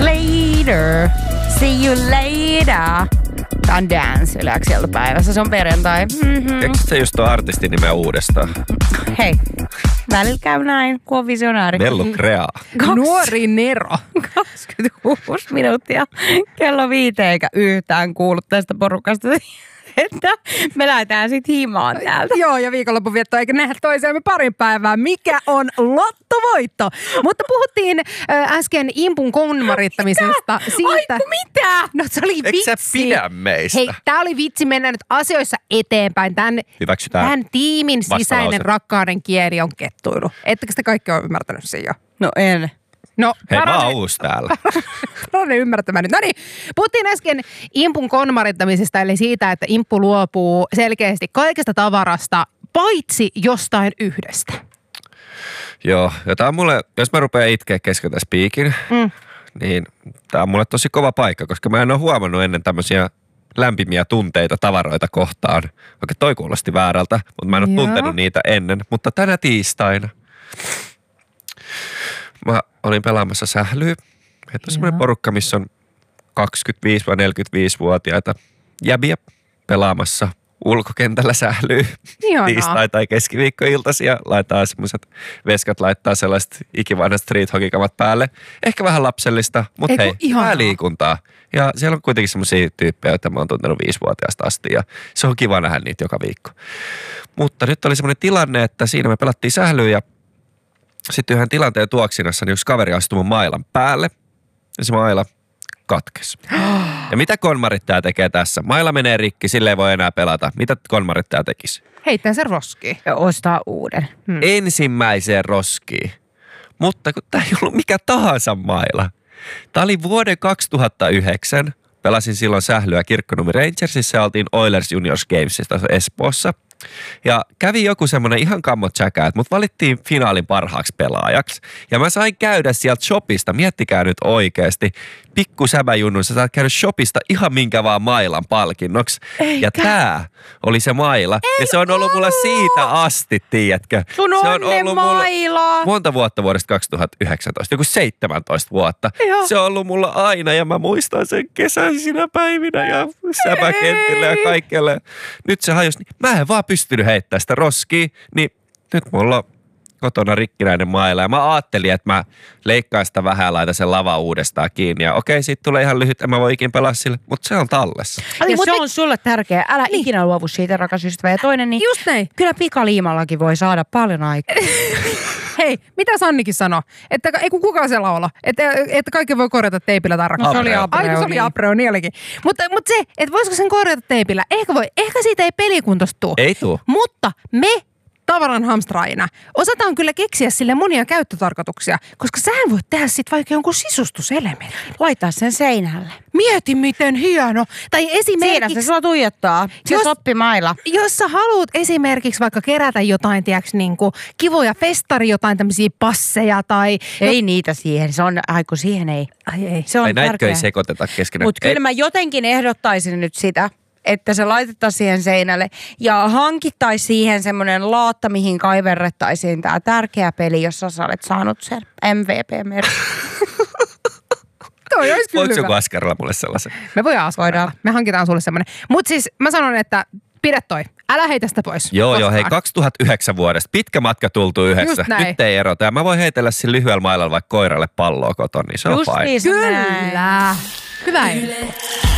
later. See you later. Tää on Dance Yle X-iltapäivässä. Se on perjantai. Eikö se just tuo artistin nimeä uudestaan? Hei, välillä käy näin, kun on visionääri. Mellu Krea. Nuori Nero. 26 minuuttia kello 5 eikä yhtään kuullut tästä porukasta, että me lähdetään sitten himaan täältä. Joo, ja viikonloppuvietto eikä nähdä toisiamme parin päivää. Mikä on lottovoitto? Mutta puhuttiin äsken impun konmarittamisesta. Siitä. Aiku mitä? No se oli vitsi. Eikö sä pidä meistä? Hei, tää oli vitsi mennä nyt asioissa eteenpäin. Tämän tiimin sisäinen rakkauden kieli on kettuilu. Ettekö te kaikki ole ymmärtänyt sen jo? No en. No, hei, mä oon uusi täällä. Olen ymmärtämään nyt. No niin, puhuttiin äsken impun konmarittamisesta, eli siitä, että imppu luopuu selkeästi kaikesta tavarasta, paitsi jostain yhdestä. Joo, ja tää on mulle, jos mä rupean itkeä kesken tässä piikin, niin tää on mulle tosi kova paikka, koska mä en ole huomannut ennen tämmöisiä lämpimiä tunteita tavaroita kohtaan. Vaikka toi kuulosti väärältä, mutta mä en ole tuntenut niitä ennen. Mutta tänä tiistaina mä olin pelaamassa sählyä. Että on semmoinen porukka, missä on 25-45-vuotiaita jäbiä pelaamassa ulkokentällä sählyä. Tiistai- tai keskiviikkoiltaisia. Laittaa semmoiset veskat, laittaa sellaiset ikivanhat street hogikamat päälle. Ehkä vähän lapsellista, mutta hei, vähän liikuntaa. Ja siellä on kuitenkin semmoisia tyyppejä, joita mä oon tuntenut 5-vuotiaasta asti. Ja se on kiva nähdä niitä joka viikko. Mutta nyt oli semmoinen tilanne, että siinä me pelattiin sählyä ja sitten yhden tilanteen tuoksinassa niin yksi kaveri astui mun mailan päälle ja se maila katkesi. Ja mitä konmarittaja tekee tässä? Maila menee rikki, sille ei voi enää pelata. Mitä konmarittaja tekisi? Heittää sen roskiin. Ja ostaa uuden. Ensimmäiseen roskiin. Mutta kun tää ei ollut mikä tahansa maila. Tää oli vuoden 2009. Pelasin silloin sählyä Kirkkonummi Rangersissa ja oltiin Oilers Juniors Gamesista Espoossa. Ja kävi joku semmoinen ihan kammot säkä, että mut valittiin finaalin parhaaksi pelaajaksi. Ja mä sain käydä sieltä shopista, miettikää nyt oikeasti, pikku säbäjunnun, sä saat käydä shopista ihan minkä vaan mailan palkinnoksi. Ja tää oli se maila. Ja se on ollut mulla siitä asti, tiedätkö? Sun se on ollut maila. Monta vuotta vuodesta 2019, joku 17 vuotta. Joo. Se on ollut mulla aina ja mä muistan sen kesäisinä päivinä ja säbäkentillä ja kaikkelle. Nyt se hajosi. Mä en vaan pystynyt heittämään sitä roskia, niin nyt mulla on kotona rikkinäinen maila. Ja mä ajattelin, että mä leikkaan sitä vähän ja laitan sen lava uudestaan kiinni. Ja okei, siitä tulee ihan lyhyt, en mä voi ikin pelaa sille, mutta se on tallessa. Ja se on sulle tärkeä. Älä ikinä luovu siitä, rakas ystävä. Ja toinen, niin just näin. Kyllä pikaliimallakin voi saada paljon aikaa. Hei, mitä Sannikin sanoi? Että ei kun kukaan se laula. Että kaikki voi korjata teipillä tai rakas. Se oli Abreu. Se oli Abreu, niin olikin. Mutta se, että voisiko sen korjata teipillä? Ehkä voi. Ehkä siitä ei pelikuntosta tule. Ei tule. Mutta me tavaran hamstraajina osataan kyllä keksiä sille monia käyttötarkoituksia, koska sähän voit tehdä sit vaikka jonkun sisustuselementin. Laittaa sen seinälle. Mieti miten hieno. Tai esimerkiksi... Siinä se sulla tuijottaa. Se soppimailla. Jos sä haluat esimerkiksi vaikka kerätä jotain, tiiäks, niinku kivoja festari, jotain tämmöisiä passeja tai... Ei niitä siihen. Se on, aiku siihen ei. Ai ei. Se on ai näitkö tärkeä. ei sekoiteta keskenään? Mutta kyllä mä jotenkin ehdottaisin nyt sitä, että se laitettaisiin siihen seinälle ja hankittaisiin siihen semmoinen laatta, mihin kaiverrettaisiin tämä tärkeä peli, jossa sä olet saanut sen MVP-merkin. Toi olisi kyllä voiko hyvä. joku askarilla mulle sellaisen? Me voidaan. Me hankitaan sulle semmoinen. Mutta siis mä sanon, että pidä toi. Älä heitä sitä pois. Joo, hei 2009 vuodesta. Pitkä matka tultu yhdessä. Nyt ei erota. Ja mä voin heitellä sillä lyhyellä mailalla vaikka koiralle palloa kotona, niin se on fine. Just niin, Kyllä. Hyvä ehto.